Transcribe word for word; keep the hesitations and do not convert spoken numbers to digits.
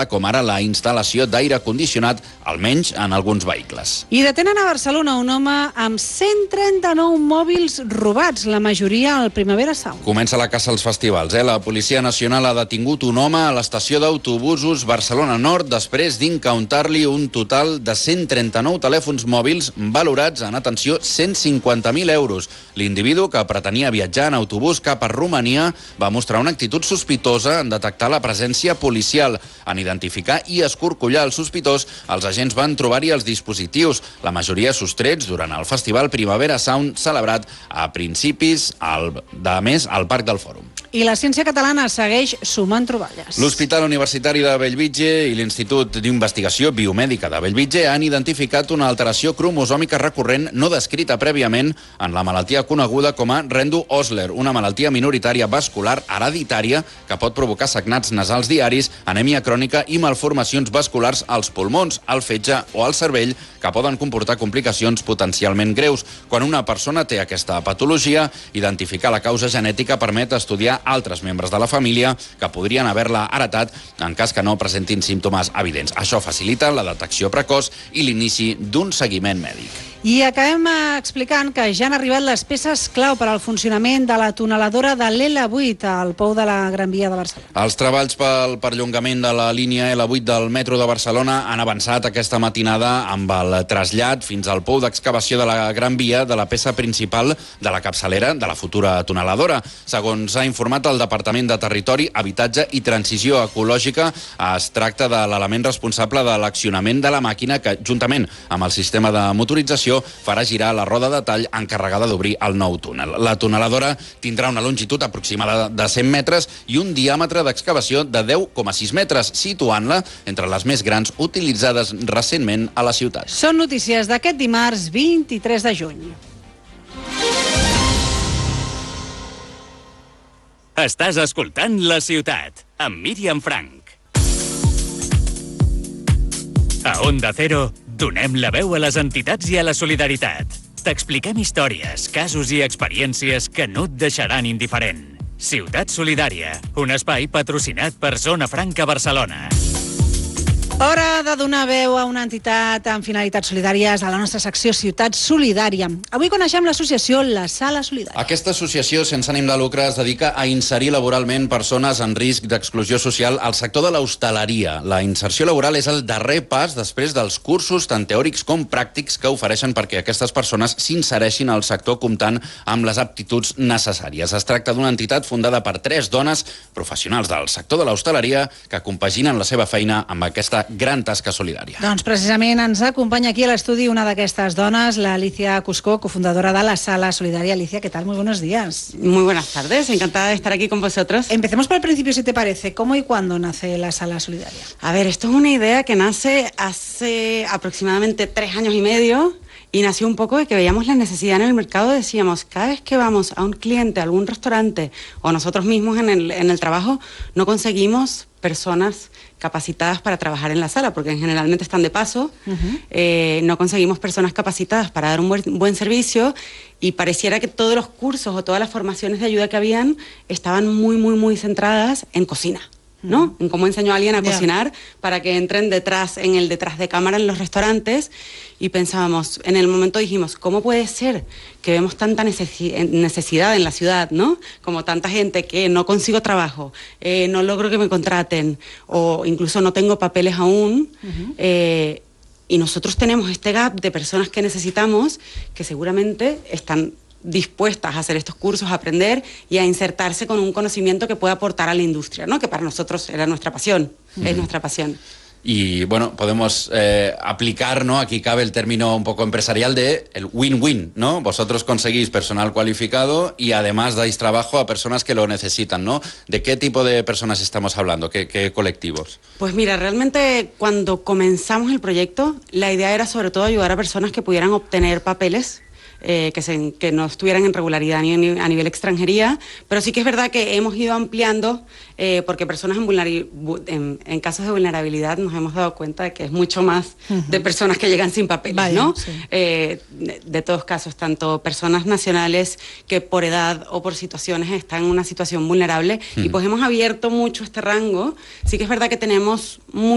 com ara la instal·lació d'aire condicionat, almenys en alguns vehicles. I detenen a Barcelona un home amb cent trenta-nou mòbils robats, la majoria al Primavera Sound. Comença la caça als festivals. Eh? La Policia Nacional ha detingut un home a l'estació d'autobusos Barcelona Nord després d'incauntar-li un total de cent trenta-nou telèfons mòbils valorats en, atenció, cent cinquanta mil euros. L'individu, que pretenia viatjar en autobús cap a Romania, va mostrar una actitud sospitosa en detectar la presència policial. En identificar i escorcollar el sospitós, els agents van trobar-hi els dispositius, la majoria sostrets durant el festival Primavera Sound celebrat a principis al, de mes al Parc del Fòrum. I la ciència catalana segueix sumant troballes. L'Hospital Universitari de Bellvitge i l'Institut d'Investigació Biomèdica de Bellvitge han identificat una alteració cromosòmica recurrent no descrita prèviament en la malaltia coneguda com a Rendu-Osler, una malaltia minoritària vascular hereditària que pot provocar sagnats nasals diaris, anèmia crònica i malformacions vasculars als pulmons, al fetge o al cervell, que poden comportar complicacions potencialment greus. Quan una persona té aquesta patologia, identificar la causa genètica permet estudiar altres membres de la família que podrien haver-la heretat en cas que no presentin símptomes evidents. Això facilita la detecció precoç i l'inici d'un seguiment mèdic. I acabem explicant que ja han arribat les peces clau per al funcionament de la tuneladora de l'L vuit al pou de la Gran Via de Barcelona. Els treballs pel perllongament de la línia L vuit del metro de Barcelona han avançat aquesta matinada amb el trasllat fins al pou d'excavació de la Gran Via de la peça principal de la capçalera de la futura tuneladora. Segons ha informat el Departament de Territori, Habitatge i Transició Ecològica, es tracta de l'element responsable de l'accionament de la màquina que, juntament amb el sistema de motorització, farà girar la roda de tall encarregada d'obrir el nou túnel. La tuneladora tindrà una longitud aproximada de cent metres i un diàmetre d'excavació de deu coma sis metres, situant-la entre les més grans utilitzades recentment a la ciutat. Són notícies d'aquest dimarts vint-i-tres de juny. Estàs escoltant La Ciutat, amb Míriam Frank. A Onda Cero, donem la veu a les entitats i a la solidaritat. T'expliquem històries, casos i experiències que no et deixaran indiferent. Ciutat Solidària, un espai patrocinat per Zona Franca Barcelona. Hora de donar veu a una entitat amb finalitats solidàries a la nostra secció Ciutat Solidària. Avui coneixem l'associació La Sala Solidària. Aquesta associació sense ànim de lucre es dedica a inserir laboralment persones en risc d'exclusió social al sector de l'hostaleria. La inserció laboral és el darrer pas després dels cursos tant teòrics com pràctics que ofereixen perquè aquestes persones s'insereixin al sector comptant amb les aptituds necessàries. Es tracta d'una entitat fundada per tres dones professionals del sector de l'hostaleria que compaginen la seva feina amb aquesta gran tasca solidària. Doncs precisament ens acompaña aquí a l'estudi una d'aquestes dones, la Alicia Cuscó, cofundadora de la Sala Solidaria. Alicia, ¿qué tal? Muy buenos días. Muy buenas tardes, encantada de estar aquí con vosotros. Empecemos por el principio, si te parece. ¿Cómo y cuándo nace la Sala Solidaria? A ver, esto es una idea que nace hace aproximadamente tres años y medio y nació un poco de que veíamos la necesidad en el mercado. Decíamos, cada vez que vamos a un cliente, a algún restaurante o nosotros mismos en el, en el trabajo, no conseguimos personas capacitadas para trabajar en la sala, porque generalmente están de paso, uh-huh. eh, no conseguimos personas capacitadas para dar un buen, buen servicio y pareciera que todos los cursos o todas las formaciones de ayuda que habían estaban muy, muy, muy centradas en cocina, ¿no? Uh-huh. En cómo enseñó a alguien a yeah. cocinar para que entren detrás, en el detrás de cámara en los restaurantes, y pensábamos, en el momento dijimos, ¿cómo puede ser que vemos tanta necesidad en la ciudad, ¿no? Como tanta gente que no consigo trabajo, eh, no logro que me contraten, o incluso no tengo papeles aún, uh-huh. eh, y nosotros tenemos este gap de personas que necesitamos, que seguramente están dispuestas a hacer estos cursos, a aprender y a insertarse con un conocimiento que pueda aportar a la industria, ¿no? Que para nosotros era nuestra pasión, uh-huh. es nuestra pasión. Y bueno, podemos eh, aplicar, ¿no? Aquí cabe el término un poco empresarial de el win-win, ¿no? Vosotros conseguís personal cualificado y además dais trabajo a personas que lo necesitan, ¿no? ¿De qué tipo de personas estamos hablando? ¿Qué, qué colectivos? Pues mira, realmente cuando comenzamos el proyecto, la idea era sobre todo ayudar a personas que pudieran obtener papeles Eh, que, se, que no estuvieran en regularidad ni, ni a nivel extranjería, pero sí que es verdad que hemos ido ampliando eh, porque personas en, en, en casos de vulnerabilidad nos hemos dado cuenta de que es mucho más uh-huh. de personas que llegan sin papeles, Vaya, ¿no? Sí. Eh, de, de todos casos, tanto personas nacionales que por edad o por situaciones están en una situación vulnerable uh-huh. y pues hemos abierto mucho este rango. Sí que es verdad que tenemos muy